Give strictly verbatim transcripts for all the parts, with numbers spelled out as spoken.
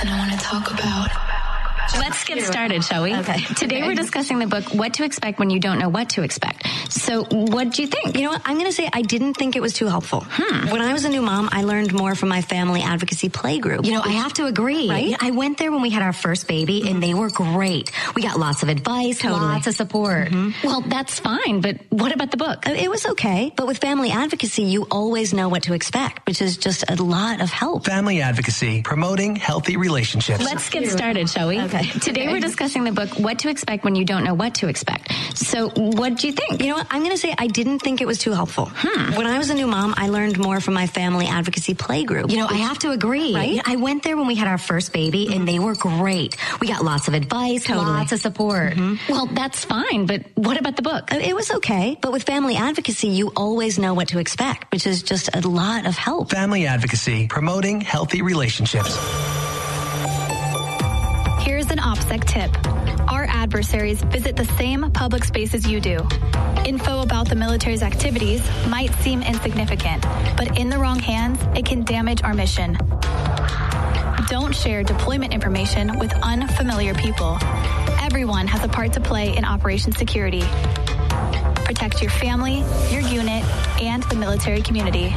and I want to talk about. Let's get started, shall we? Okay. Today okay. we're discussing the book, What to Expect When You Don't Know What to Expect. So what do you think? You know what? I'm going to say I didn't think it was too helpful. Hmm. When I was a new mom, I learned more from my family advocacy play group. You know, I have to agree. Right? I went there when we had our first baby, mm-hmm. and they were great. We got lots of advice, totally. lots of support. Mm-hmm. Well, that's fine, but what about the book? It was okay, but with family advocacy, you always know what to expect, which is just a lot of help. Family advocacy, promoting healthy relationships. Let's get started, shall we? Okay. Today okay. we're discussing the book, What to Expect When You Don't Know What to Expect. So what do you think? You know what? I'm going to say I didn't think it was too helpful. Hmm. When I was a new mom, I learned more from my family advocacy play group. You know, I have to agree. Right? I went there when we had our first baby, mm-hmm. and they were great. We got lots of advice, totally. lots of support. Mm-hmm. Well, that's fine, but what about the book? It was okay, but with family advocacy, you always know what to expect, which is just a lot of help. Family advocacy, promoting healthy relationships. Here's an OPSEC tip. Our adversaries visit the same public spaces you do. Info about the military's activities might seem insignificant, but in the wrong hands, it can damage our mission. Don't share deployment information with unfamiliar people. Everyone has a part to play in Operation Security. Protect your family, your unit, and the military community.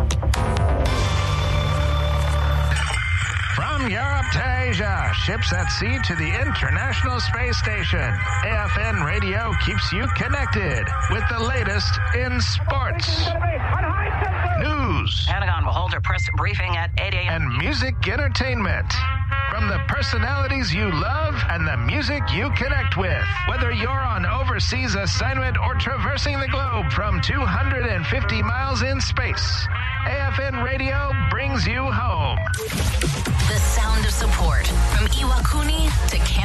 From Europe to Asia, ships at sea to the International Space Station, A F N Radio keeps you connected with the latest in sports, news, Pentagon will hold a press briefing at eight a.m. and music entertainment. From the personalities you love and the music you connect with. Whether you're on overseas assignment or traversing the globe from two hundred fifty miles in space, A F N Radio brings you home. The sound of support from Iwakuni to Canada.